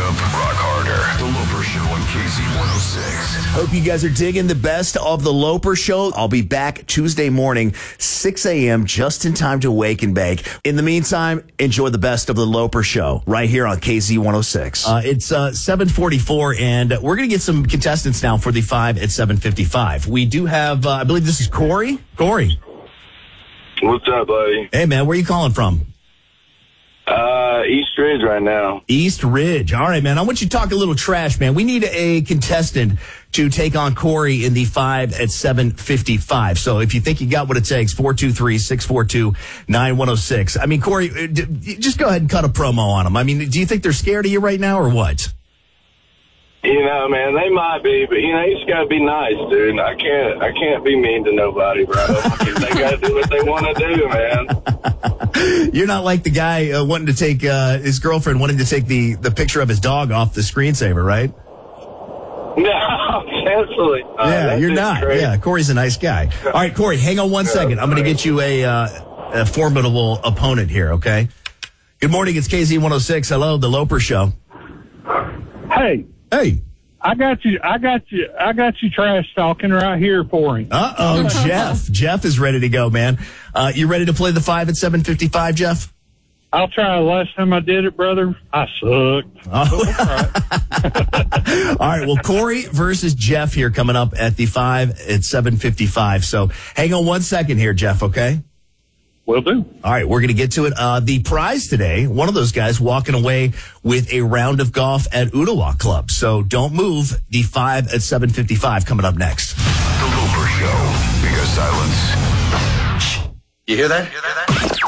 rock harder. The Loper Show on KZ106. Hope you guys are digging the best of the Loper Show. I'll be back Tuesday morning, 6 a.m., just in time to wake and bake. In the meantime, enjoy the best of the Loper Show right here on KZ106. It's 7:44, and we're going to get some contestants now for the 5 at 7:55. We do have, I believe this is Corey. Corey. What's up, buddy? Hey, man, where are you calling from? East Ridge right now. East Ridge. All right, man. I want you to talk a little trash, man. We need a contestant to take on Corey in the 5 at 7:55. So if you think you got what it takes, 423-642-9106. I mean, Corey, just go ahead and cut a promo on them. I mean, do you think they're scared of you right now or what? You know, man, they might be, but you know, you just gotta be nice, dude. I can't be mean to nobody, bro. They gotta do what they want to do, man. You're not like the guy wanting to take his girlfriend wanting to take the picture of his dog off the screensaver, right? No, absolutely. Yeah, you're not. Crazy. Yeah, Corey's a nice guy. All right, Corey, hang on one second. I'm going to get you a formidable opponent here, okay? Good morning. It's KZ106. Hello, the Loper Show. Hey. Hey. I got you trash talking right here for him. Uh-oh, Jeff. Jeff is ready to go, man. You ready to play the 5 at 7:55, Jeff? I'll try. Last time I did it, brother, I sucked. Oh. All right, well, Corey versus Jeff here coming up at the 5 at 7:55. So hang on one second here, Jeff, okay? Will do. All right, we're going to get to it. The prize today, one of those guys walking away with a round of golf at Ooltewah Club. So don't move. The 5 at 7:55 coming up next. The Loper Show. Because silence. You hear that?